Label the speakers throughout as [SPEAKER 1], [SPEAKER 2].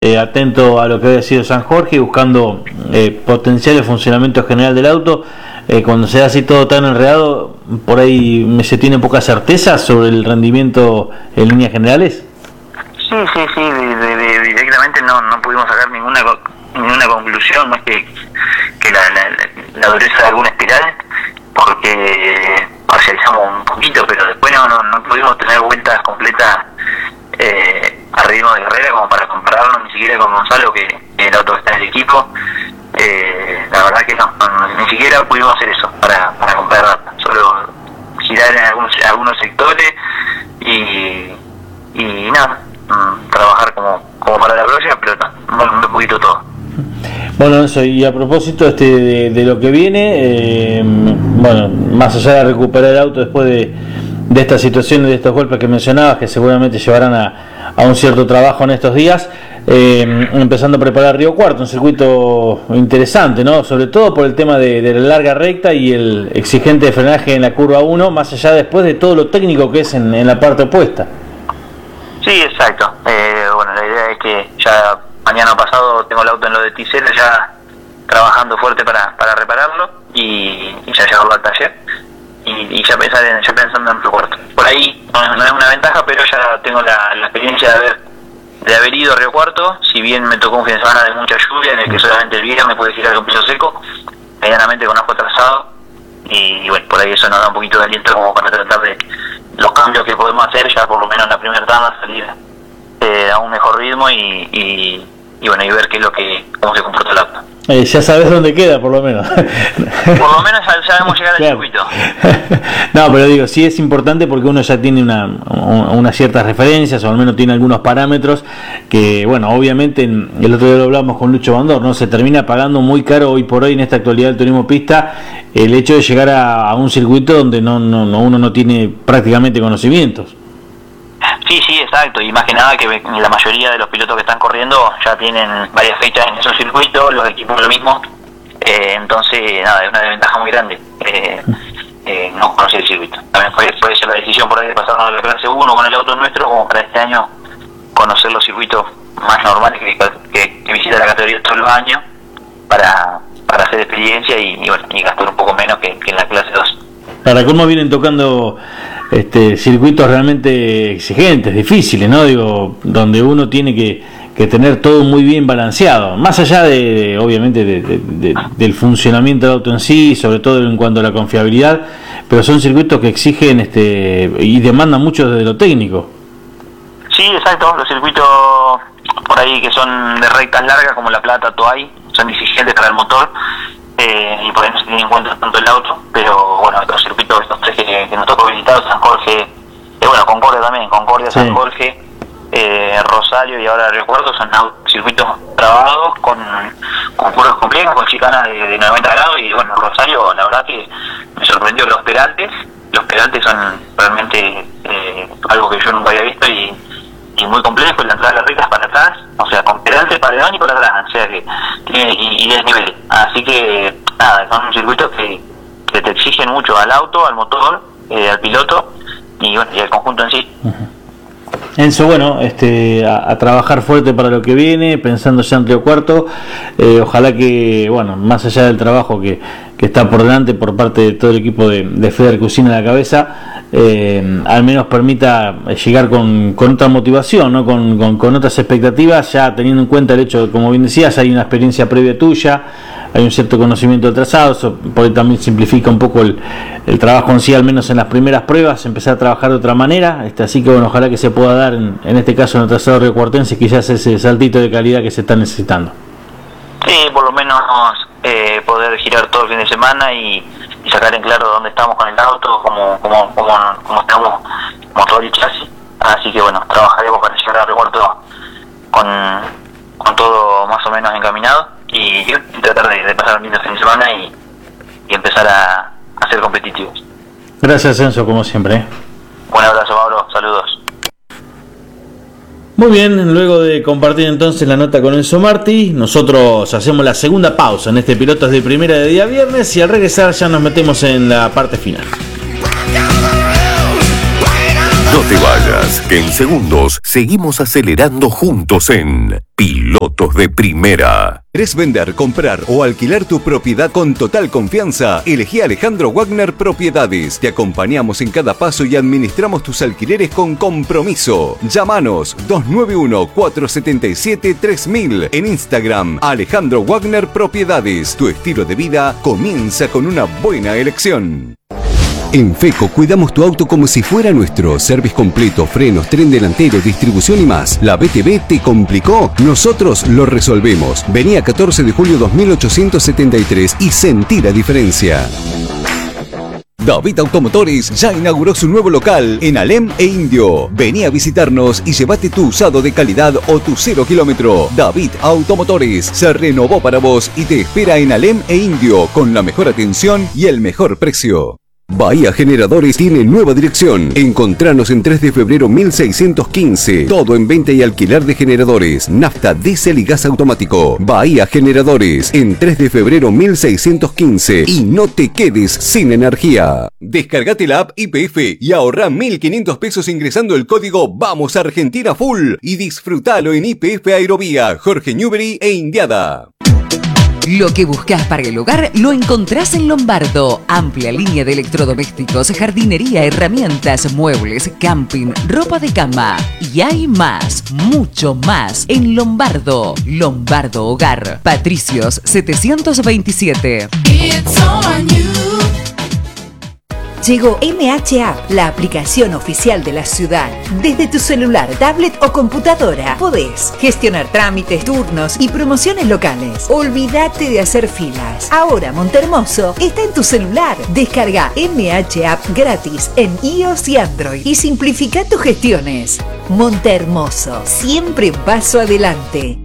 [SPEAKER 1] atento a lo que había sido San Jorge, buscando potenciar el funcionamiento general del auto. Cuando se da así todo tan enredado, por ahí se tiene poca certeza sobre el rendimiento en líneas generales.
[SPEAKER 2] Sí, directamente no pudimos sacar ninguna conclusión más que la dureza de alguna espiral, porque parcializamos un poquito, pero después no pudimos tener vueltas completas a ritmo de carrera como para compararnos ni siquiera con Gonzalo, que el auto que está en el equipo. La verdad que no, ni siquiera pudimos hacer eso para comparar, solo girar en algunos sectores y nada, trabajar como para la próxima, pero muy poquito todo.
[SPEAKER 1] Bueno, eso, y a propósito de lo que viene, bueno, más allá de recuperar el auto después de estas situaciones, de estos golpes que mencionabas, que seguramente llevarán a un cierto trabajo en estos días, empezando a preparar Río Cuarto, un circuito interesante, ¿no? Sobre todo por el tema de la larga recta y el exigente frenaje en la curva 1, más allá después de todo lo técnico que es en la parte opuesta.
[SPEAKER 2] Sí, exacto. Bueno, la idea es que ya mañana pasado tengo el auto en lo de Ticera, ya trabajando fuerte para repararlo y ya llevarlo al taller y ya pensando en Río Cuarto. Por ahí no es una ventaja, pero ya tengo la experiencia de haber ido a Río Cuarto, si bien me tocó un fin de semana de mucha lluvia en el que solamente el viernes me pude girar con piso seco, medianamente conozco trazado y bueno, por ahí eso nos da un poquito de aliento como para tratar de los cambios que podemos hacer ya por lo menos en la primera tanda, salir a un mejor ritmo y bueno, y ver cómo se comporta el auto.
[SPEAKER 1] Ya sabes dónde queda, por lo menos.
[SPEAKER 2] Por lo menos ya sabemos llegar al circuito.
[SPEAKER 1] No, pero digo, sí es importante porque uno ya tiene unas ciertas referencias, o al menos tiene algunos parámetros que, bueno, obviamente, el otro día lo hablamos con Lucho Bandor, ¿no? Se termina pagando muy caro hoy por hoy en esta actualidad del turismo pista el hecho de llegar a un circuito donde uno no tiene prácticamente conocimientos.
[SPEAKER 2] Sí, exacto, y más que nada que la mayoría de los pilotos que están corriendo ya tienen varias fechas en esos circuitos, los equipos lo mismo, entonces nada, es una desventaja muy grande no conocer el circuito. También puede ser la decisión por ahí de pasarnos a la clase 1 con el auto nuestro, como para este año conocer los circuitos más normales que visita la categoría todos los años para hacer experiencia y gastar un poco menos que en la clase 2.
[SPEAKER 1] Para cómo vienen tocando circuitos realmente exigentes, difíciles, ¿no? Digo, donde uno tiene que tener todo muy bien balanceado, más allá obviamente del funcionamiento del auto en sí, sobre todo en cuanto a la confiabilidad, pero son circuitos que exigen y demandan mucho desde lo técnico.
[SPEAKER 2] Sí, exacto, los circuitos por ahí que son de rectas largas como La Plata, Toay, son exigentes para el motor. Y por ahí no se tiene en cuenta tanto el auto, pero bueno, otros circuitos, estos tres que nos tocó visitar, San Jorge, Concordia también, sí. San Jorge, Rosario y ahora Río Cuarto, son circuitos trabados con curvas complejas, con chicanas de 90 grados y bueno, Rosario, la verdad que me sorprendió los perantes son realmente algo que yo nunca había visto y muy complejo, la entrada de las rectas para atrás, o sea, con pedantes para adelante y para atrás, o sea que tiene y desnivel. Así que nada, son circuitos que te exigen mucho al auto, al motor, al piloto y bueno, y al conjunto en sí.
[SPEAKER 1] Enzo, bueno, a trabajar fuerte para lo que viene, pensando ya en Río Cuarto, ojalá que, bueno, más allá del trabajo que está por delante por parte de todo el equipo de Feder Cusina a la cabeza, al menos permita llegar con otra motivación, ¿no? con otras expectativas, ya teniendo en cuenta el hecho de, como bien decías, hay una experiencia previa tuya, hay un cierto conocimiento de trazado, eso por ahí también simplifica un poco el trabajo en sí, al menos en las primeras pruebas, empezar a trabajar de otra manera, así que bueno, ojalá que se pueda dar en este caso en el trazado riocuartense quizás ese saltito de calidad que se está necesitando.
[SPEAKER 2] Sí, por lo menos poder girar todo el fin de semana y sacar en claro dónde estamos con el auto, cómo estamos motor y chasis, así que bueno, trabajaremos para llegar a Río Cuarto con todo más o menos encaminado y tratar de pasar un lindo fin de semana y empezar a ser competitivos.
[SPEAKER 1] Gracias, Enzo, como siempre.
[SPEAKER 2] Un abrazo, Mauro, saludos.
[SPEAKER 1] Muy bien, luego de compartir entonces la nota con Enzo Martí, nosotros hacemos la segunda pausa en este Pilotos de Primera de día viernes y al regresar ya nos metemos en la parte final.
[SPEAKER 3] No te vayas, que en segundos seguimos acelerando juntos en Pilotos de Primera.
[SPEAKER 4] ¿Querés vender, comprar o alquilar tu propiedad con total confianza? Elegí Alejandro Wagner Propiedades. Te acompañamos en cada paso y administramos tus alquileres con compromiso. Llámanos 291-477-3000. En Instagram, Alejandro Wagner Propiedades. Tu estilo de vida comienza con una buena elección. En FECO cuidamos tu auto como si fuera nuestro. Service completo, frenos, tren delantero, distribución y más. ¿La BTV te complicó? Nosotros lo resolvemos. Vení a 14 de julio 2873 y sentí la diferencia. David Automotores ya inauguró su nuevo local en Alem e Indio. Vení a visitarnos y llévate tu usado de calidad o tu 0 kilómetro. David Automotores se renovó para vos y te espera en Alem e Indio con la mejor atención y el mejor precio. Bahía Generadores tiene nueva dirección. Encontranos en 3 de febrero 1615. Todo en venta y alquiler de generadores, nafta, diésel y gas automático. Bahía Generadores en 3 de febrero 1615. Y no te quedes sin energía. Descargate la app YPF y ahorrá 1.500 pesos ingresando el código Vamos Argentina Full y disfrutalo en YPF Aerovía, Jorge Newbery e Indiada.
[SPEAKER 5] Lo que buscas para el hogar lo encontrás en Lombardo. Amplia línea de electrodomésticos, jardinería, herramientas, muebles, camping, ropa de cama. Y hay más, mucho más en Lombardo. Lombardo Hogar. Patricios 727.
[SPEAKER 6] Llegó MH App, la aplicación oficial de la ciudad. Desde tu celular, tablet o computadora podés gestionar trámites, turnos y promociones locales. Olvídate de hacer filas. Ahora Montehermoso está en tu celular. Descarga MH App gratis en iOS y Android y simplifica tus gestiones. Montehermoso, siempre paso adelante.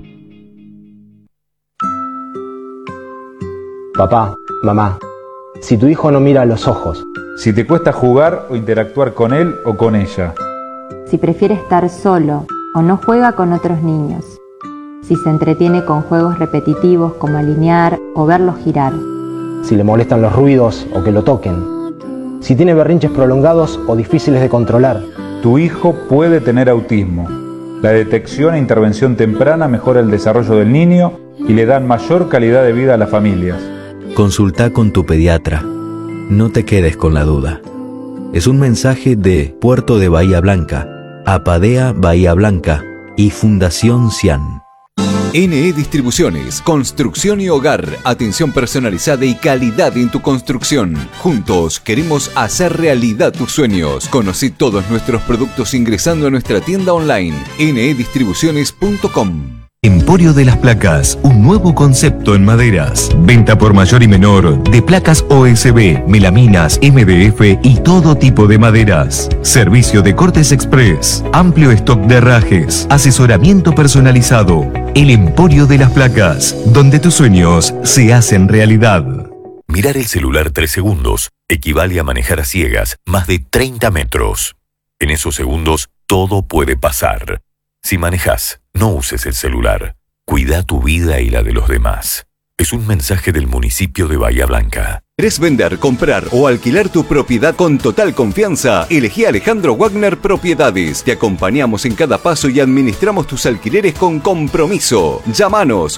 [SPEAKER 7] Papá, mamá, si tu hijo no mira a los ojos,
[SPEAKER 8] si te cuesta jugar o interactuar con él o con ella,
[SPEAKER 9] si prefiere estar solo o no juega con otros niños, si se entretiene con juegos repetitivos como alinear o verlos girar,
[SPEAKER 7] si le molestan los ruidos o que lo toquen, si tiene berrinches prolongados o difíciles de controlar.
[SPEAKER 8] Tu hijo puede tener autismo. La detección e intervención temprana mejora el desarrollo del niño y le dan mayor calidad de vida a las familias.
[SPEAKER 10] Consulta con tu pediatra. No te quedes con la duda. Es un mensaje de Puerto de Bahía Blanca, Apadea Bahía Blanca y Fundación Cian.
[SPEAKER 4] NE Distribuciones, construcción y hogar, atención personalizada y calidad en tu construcción. Juntos queremos hacer realidad tus sueños. Conocí todos nuestros productos ingresando a nuestra tienda online, nedistribuciones.com.
[SPEAKER 11] Emporio de las Placas, un nuevo concepto en maderas. Venta por mayor y menor de placas OSB, melaminas, MDF y todo tipo de maderas. Servicio de cortes express, amplio stock de herrajes, asesoramiento personalizado. El Emporio de las Placas, donde tus sueños se hacen realidad.
[SPEAKER 3] Mirar el celular 3 segundos equivale a manejar a ciegas más de 30 metros. En esos segundos todo puede pasar. Si manejas, no uses el celular. Cuida tu vida y la de los demás. Es un mensaje del municipio de Bahía Blanca.
[SPEAKER 4] ¿Querés vender, comprar o alquilar tu propiedad con total confianza? Elegí Alejandro Wagner Propiedades. Te acompañamos en cada paso y administramos tus alquileres con compromiso. Llámanos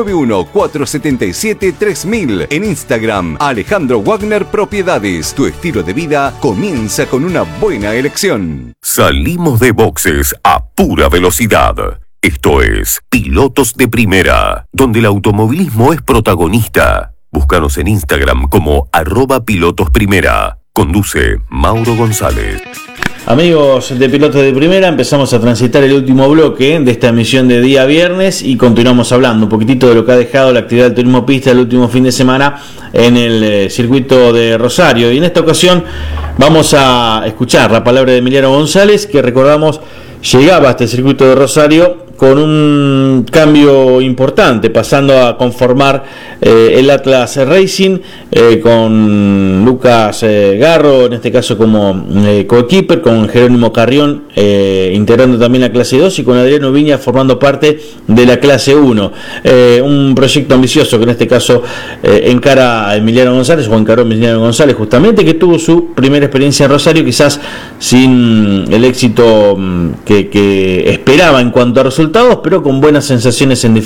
[SPEAKER 4] 291-477-3000. En Instagram, Alejandro Wagner Propiedades. Tu estilo de vida comienza con una buena elección.
[SPEAKER 3] Salimos de boxes a pura velocidad. Esto es Pilotos de Primera, donde el automovilismo es protagonista. Búscanos en Instagram como @pilotosprimera. Conduce Mauro González.
[SPEAKER 1] Amigos de Pilotos de Primera, empezamos a transitar el último bloque de esta emisión de día viernes y continuamos hablando un poquitito de lo que ha dejado la actividad del turismo pista el último fin de semana en el circuito de Rosario. Y en esta ocasión vamos a escuchar la palabra de Emiliano González, que recordamos llegaba a este circuito de Rosario con un cambio importante, pasando a conformar el Atlas Racing con Lucas Garro, en este caso como coequiper, con Jerónimo Carrión integrando también la clase 2 y con Adriano Viña formando parte de la clase 1. Un proyecto ambicioso que en este caso encara a Emiliano González, o encaró a Emiliano González justamente, que tuvo su primera experiencia en Rosario, quizás sin el éxito que esperaba en cuanto a resultados, pero con buenas sensaciones en